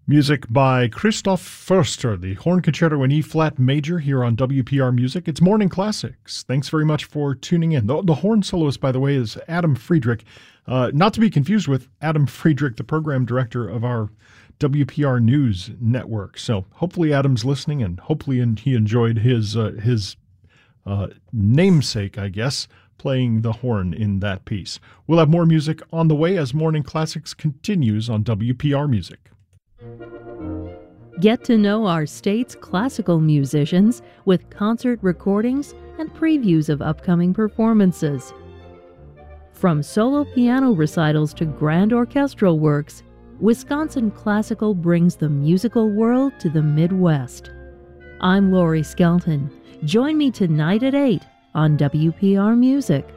Music by Christoph Förster, the Horn Concerto in E-flat major here on WPR Music. It's Morning Classics. Thanks very much for tuning in. The horn soloist, by the way, is Adam Friedrich, not to be confused with Adam Friedrich, the program director of our WPR News network. So hopefully Adam's listening, and hopefully he enjoyed his namesake, I guess, playing the horn in that piece. We'll have more music on the way as Morning Classics continues on WPR Music. Get to know our state's classical musicians with concert recordings and previews of upcoming performances. From solo piano recitals to grand orchestral works, Wisconsin Classical brings the musical world to the Midwest. I'm Lori Skelton. Join me tonight at 8 on WPR Music.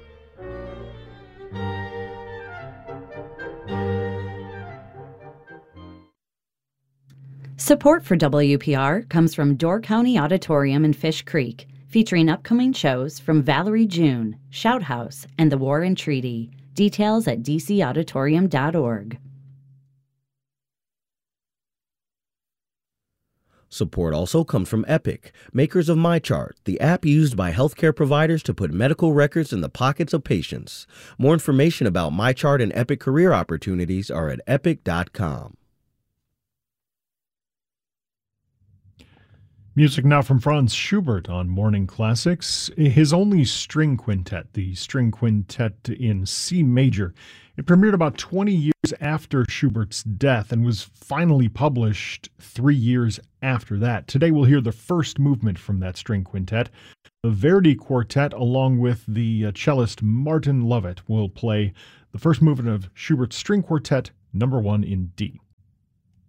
Support for WPR comes from Door County Auditorium in Fish Creek, featuring upcoming shows from Valerie June, Shout House, and the War and Treaty. Details at dcauditorium.org. Support also comes from Epic, makers of MyChart, the app used by healthcare providers to put medical records in the pockets of patients. More information about MyChart and Epic career opportunities are at epic.com. Music now from Franz Schubert on Morning Classics. His only string quintet, the String Quintet in C major. It premiered about 20 years after Schubert's death and was finally published 3 years after that. Today we'll hear the first movement from that string quintet. The Verdi Quartet, along with the cellist Martin Lovett, will play the first movement of Schubert's String Quartet, number 1 in D.